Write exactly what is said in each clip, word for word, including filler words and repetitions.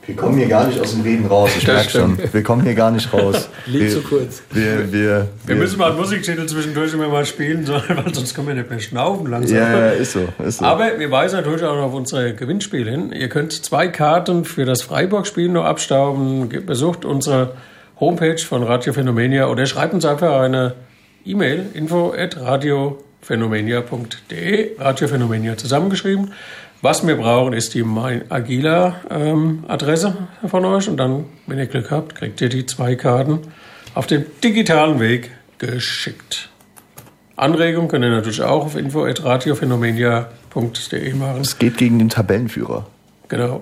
Wir kommen hier gar nicht aus dem Reden raus, ich merke schon. Wir kommen hier gar nicht raus. Liegt zu kurz. Wir, wir, wir, wir müssen mal einen Musiktitel zwischendurch immer mal spielen, weil sonst können wir nicht mehr schnaufen langsam. Ja, ja, ist so, ist so. Aber wir weisen natürlich auch noch auf unsere Gewinnspiele hin. Ihr könnt zwei Karten für das Freiburg-Spiel noch abstauben. Besucht unsere Homepage von Radio Phänomenia oder schreibt uns einfach eine E-Mail, info at radiophänomenia punkt de, Radio Phänomenia zusammengeschrieben. Was wir brauchen, ist die Mein Agila-Adresse ähm, von euch. Und dann, wenn ihr Glück habt, kriegt ihr die zwei Karten auf dem digitalen Weg geschickt. Anregungen könnt ihr natürlich auch auf info at radiophänomenia punkt de machen. Es geht gegen den Tabellenführer. Genau.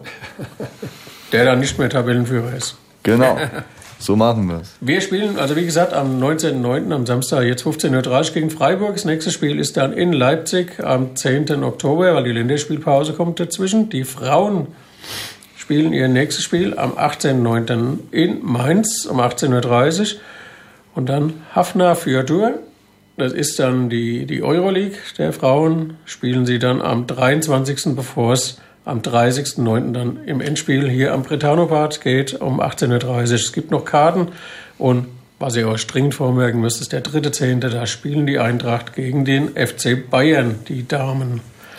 Der dann nicht mehr Tabellenführer ist. Genau. So machen wir es. Wir spielen, also wie gesagt, am neunzehnten neunten am Samstag, jetzt fünfzehn Uhr dreißig gegen Freiburg. Das nächste Spiel ist dann in Leipzig am zehnten Oktober, weil die Länderspielpause kommt dazwischen. Die Frauen spielen ihr nächstes Spiel am achtzehnten neunten in Mainz um achtzehn Uhr dreißig. Und dann Hafner Fürdur. Das ist dann die, die Euroleague der Frauen. Spielen sie dann am dreiundzwanzigsten bevor es am dreißigsten neunten dann im Endspiel hier am Bretano-Bad geht um achtzehn Uhr dreißig. Es gibt noch Karten und was ihr euch dringend vormerken müsst, ist der dritte zehnte Da spielen die Eintracht gegen den F C Bayern, die Damen.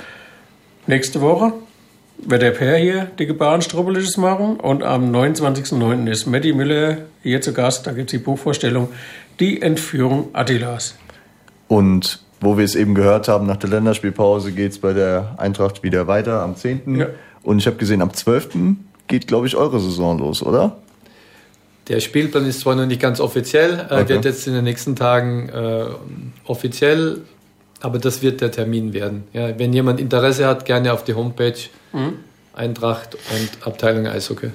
Nächste Woche wird der Per hier dicke Bahnstrubbeliges machen und am neunundzwanzigsten neunten ist Matti Müller hier zu Gast. Da gibt es die Buchvorstellung Die Entführung Attilas. Und wo wir es eben gehört haben, nach der Länderspielpause geht es bei der Eintracht wieder weiter am zehnten Ja. Und ich habe gesehen, am zwölften geht, glaube ich, eure Saison los, oder? Der Spielplan ist zwar noch nicht ganz offiziell, äh, okay. wird jetzt in den nächsten Tagen äh, offiziell, aber das wird der Termin werden. Ja, wenn jemand Interesse hat, gerne auf die Homepage mhm. Eintracht und Abteilung Eishockey.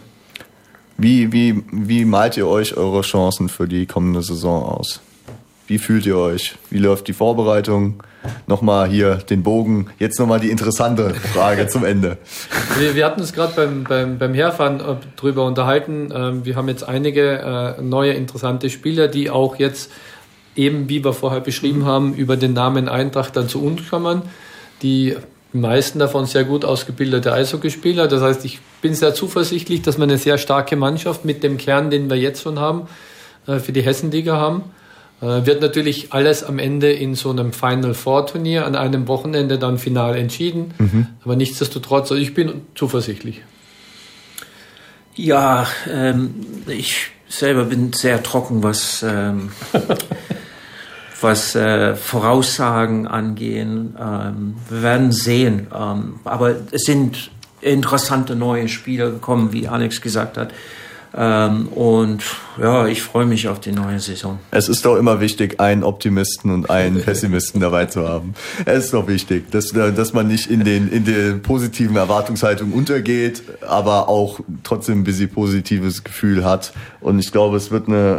Wie, wie, wie malt ihr euch eure Chancen für die kommende Saison aus? Wie fühlt ihr euch? Wie läuft die Vorbereitung? Nochmal hier den Bogen. Jetzt nochmal die interessante Frage zum Ende. Wir, wir hatten uns gerade beim, beim, beim Herfahren drüber unterhalten. Wir haben jetzt einige neue interessante Spieler, die auch jetzt eben, wie wir vorher beschrieben haben, über den Namen Eintracht dann zu uns kommen. Die meisten davon sehr gut ausgebildete Eishockeyspieler. Das heißt, ich bin sehr zuversichtlich, dass wir eine sehr starke Mannschaft mit dem Kern, den wir jetzt schon haben, für die Hessenliga haben. Wird natürlich alles am Ende in so einem Final Four Turnier an einem Wochenende dann final entschieden. Mhm. Aber nichtsdestotrotz, also ich bin zuversichtlich. Ja, ähm, ich selber bin sehr trocken, was, ähm, was äh, Voraussagen angehen. Ähm, wir werden sehen. Ähm, aber es sind interessante neue Spieler gekommen, wie Alex gesagt hat. Ähm, und ja, ich freue mich auf die neue Saison. Es ist doch immer wichtig, einen Optimisten und einen Pessimisten dabei zu haben. Es ist doch wichtig, dass, dass man nicht in den, in der positiven Erwartungshaltung untergeht, aber auch trotzdem ein bisschen positives Gefühl hat. Und ich glaube, es wird eine